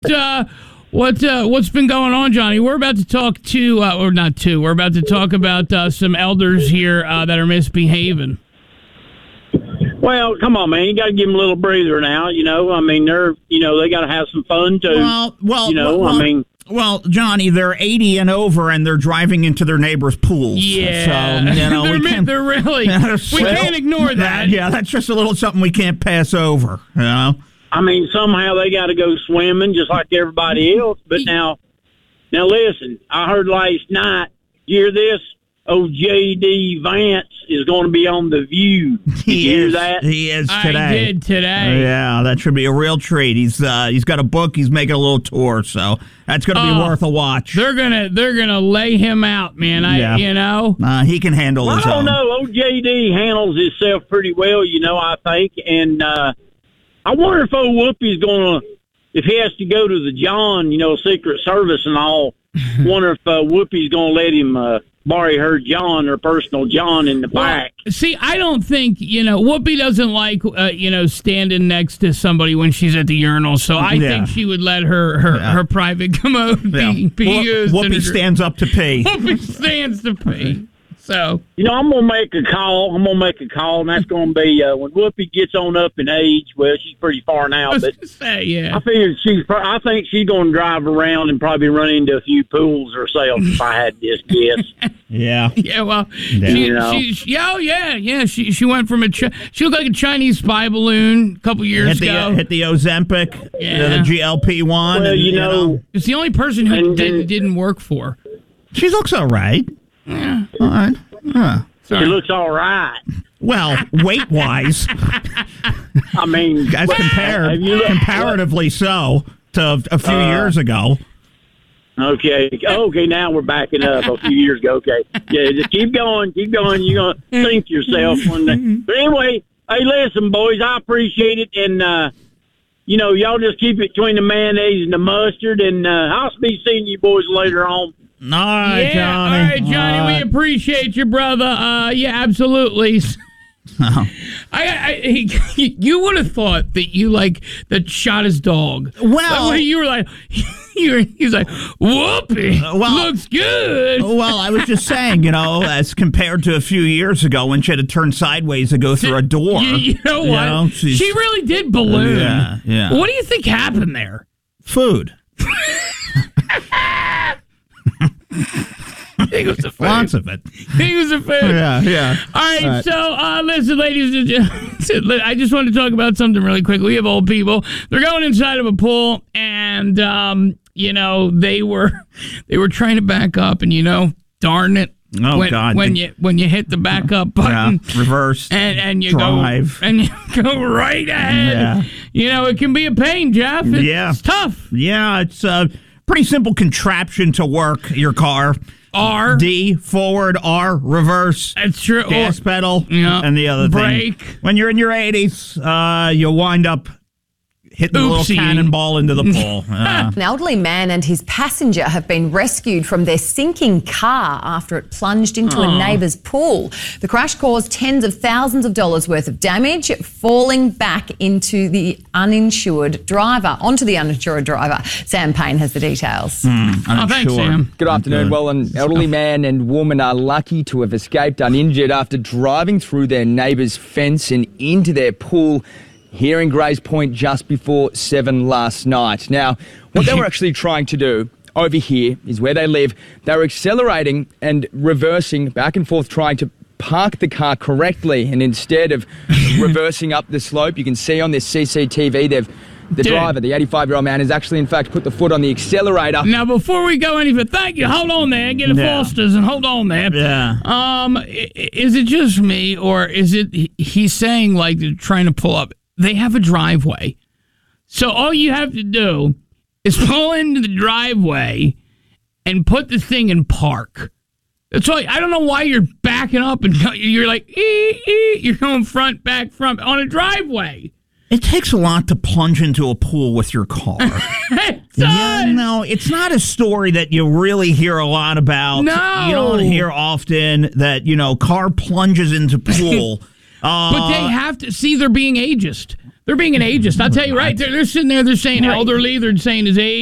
What's been going on, Johnny? We're about to talk we're about to talk about some elders here that are misbehaving. Well, come on, man. You got to give them a little breather now. I mean, they got to have some fun too. Well, Johnny, they're 80 and over, and they're driving into their neighbors' pools. Yeah, so, they're really. We can't ignore that. Yeah, that's just a little something we can't pass over. I mean, somehow they got to go swimming just like everybody else. But now listen. I heard last night. You hear this? J.D. Vance is going to be on The View. Did you hear that? He is today. I did today. Yeah, that should be a real treat. He's got a book. He's making a little tour, so that's going to be worth a watch. They're gonna lay him out, man. He can handle his own. I don't know. J.D. handles himself pretty well, I think. And I wonder if old Whoopi's going to, if he has to go to the John, Secret Service and all, wonder if Whoopi's going to let him borrow her John, her personal John in the back. See, I don't think, Whoopi doesn't like, standing next to somebody when she's at the urinal, so I think she would let her private commode be used. Whoopi stands up to pee. Whoopi stands to pee. So, I'm going to make a call. And that's going to be when Whoopi gets on up in age. Well, she's pretty far now, but yeah. I think she's going to drive around and probably run into a few pools herself if I had this guess. Yeah. Yeah, well, she went from she looked like a Chinese spy balloon a couple years ago. Hit the Ozempic, the GLP-1. Well, it's the only person who didn't work for. She looks all right. Yeah. All right. She looks all right. Well, weight-wise. I mean, as comparatively so to a few years ago. Okay, now we're backing up a few years ago. Okay. Yeah, just keep going. You're going to think yourself one day. But anyway, hey, listen, boys, I appreciate it. And, y'all just keep it between the mayonnaise and the mustard. And I'll be seeing you boys later on. All right, Johnny. All right, Johnny. We appreciate you, brother. Yeah, absolutely. Oh. You would have thought that that shot his dog. Well, you were like, he's like, Whoopi, looks good. Well, I was just saying, as compared to a few years ago when she had to turn sideways to go through a door. You know what? She really did balloon. Yeah. What do you think happened there? Food. He was a food. Lots of it. He was a food. Yeah. All right, so listen, ladies and gentlemen, I just want to talk about something really quick. We have old people. They're going inside of a pool, and they were trying to back up, and darn it. Oh, God. When you hit the back up button, reverse, and you drive. go right ahead. Yeah. It can be a pain, Jeff. It's tough. Yeah, it's a pretty simple contraption to work your car. R. D, forward, R, reverse. That's true. Gas pedal, and the other brake. Thing. When you're in your 80s, you'll wind up hitting a little cannonball into the pool. An elderly man and his passenger have been rescued from their sinking car after it plunged into a neighbour's pool. The crash caused tens of thousands of dollars worth of damage, falling back onto the uninsured driver. Sam Payne has the details. Thanks, Sam. Good afternoon. Well, an elderly man and woman are lucky to have escaped uninjured after driving through their neighbour's fence and into their pool here in Grays Point just before 7 last night. Now, what they were actually trying to do over here is where they live. They were accelerating and reversing back and forth, trying to park the car correctly. And instead of reversing up the slope, you can see on this CCTV, the driver, the 85-year-old man, has actually, in fact, put the foot on the accelerator. Now, before we go any further, thank you. Hold on there. Get a Foster's and hold on there. Yeah. Is it just me, or is it he's saying, like, they're trying to pull up? They have a driveway. So all you have to do is pull into the driveway and put the thing in park. That's all. I don't know why you're backing up and you're like, you're going front, back, front on a driveway. It takes a lot to plunge into a pool with your car. It does. No, it's not a story that you really hear a lot about. No. You don't hear often that, car plunges into pool. But they have to see they're being ageist. They're being an ageist. I'll tell you right. They're sitting there. They're saying elderly. They're saying his age.